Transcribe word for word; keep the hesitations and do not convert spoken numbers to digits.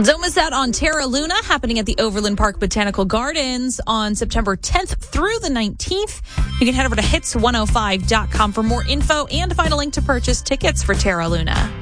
Don't miss out on Terra Luna, happening at the Overland Park Botanical Gardens on September tenth through the nineteenth. You can head over to hits one oh five dot com for more info and to find a link to purchase tickets for Terra Luna.